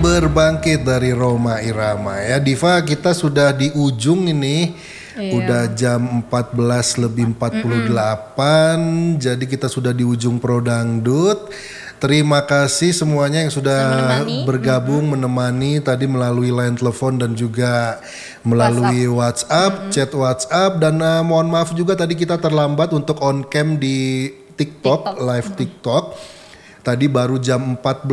berbangkit dari Rhoma Irama ya. Diva, kita sudah di ujung ini. Iya. Udah jam 14 lebih 48. Jadi kita sudah di ujung Pro Dangdut. Terima kasih semuanya yang sudah bergabung menemani tadi melalui line telepon dan juga melalui WhatsApp, chat WhatsApp, dan mohon maaf juga tadi kita terlambat untuk on cam di TikTok, live TikTok. Tadi baru jam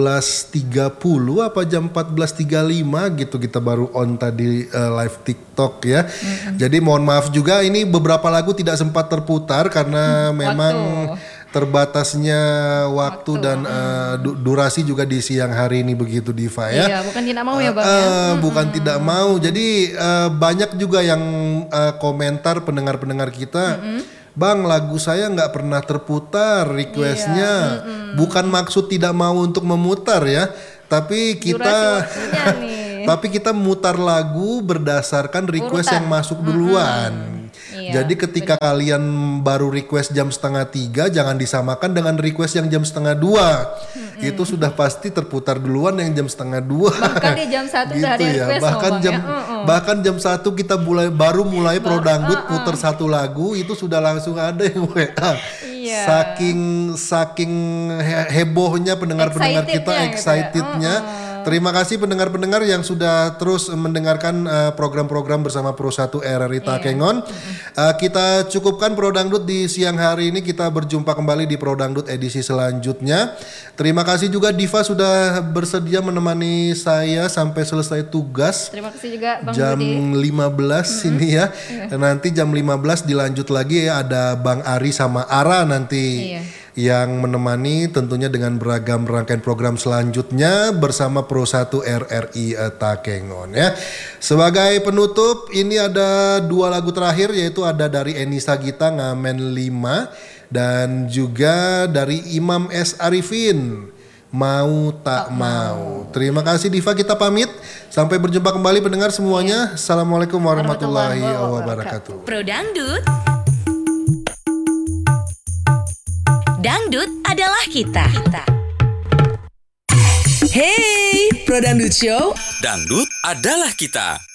14.30 apa jam 14.35 gitu kita baru on tadi live TikTok ya. Jadi mohon maaf juga ini beberapa lagu tidak sempat terputar karena memang terbatasnya waktu dan durasi juga di siang hari ini begitu Diva ya. Iya, bukan tidak mau ya Bang ya. Bukan tidak mau. Jadi banyak juga yang komentar pendengar-pendengar kita, Bang, lagu saya nggak pernah terputar requestnya. Bukan maksud tidak mau untuk memutar ya, tapi kita mutar lagu berdasarkan request yang masuk duluan. Jadi ketika kalian baru request jam 2:30, jangan disamakan dengan request yang jam 1:30. Itu sudah pasti terputar duluan yang jam 1:30. Bahkan di jam 1 gitu udah ada request bahkan jam 1 kita baru mulai Pro Dangdut putar satu lagu, itu sudah langsung ada yang WA. Saking hebohnya pendengar-pendengar kita, excitednya. Terima kasih pendengar-pendengar yang sudah terus mendengarkan program-program bersama Pro 1 RRI Takengon. Kita cukupkan Pro Dangdut di siang hari ini. Kita berjumpa kembali di Pro Dangdut edisi selanjutnya. Terima kasih juga Diva sudah bersedia menemani saya sampai selesai tugas. Terima kasih juga Bang jam Budi. 15 ini ya. Nanti jam 15 dilanjut lagi ya, ada Bang Ari sama Ara nanti. Yang menemani tentunya dengan beragam rangkaian program selanjutnya bersama Pro 1 RRI Takengon ya. Sebagai penutup ini ada dua lagu terakhir, yaitu ada dari Enisa Gita Ngamen 5 dan juga dari Imam S. Arifin Mau Tak Mau. Terima kasih Diva, kita pamit. Sampai berjumpa kembali pendengar semuanya. Assalamualaikum warahmatullahi wabarakatuh. Pro Dangdut. Dangdut adalah kita. Hey, Pro Dangdut Show. Dangdut adalah kita.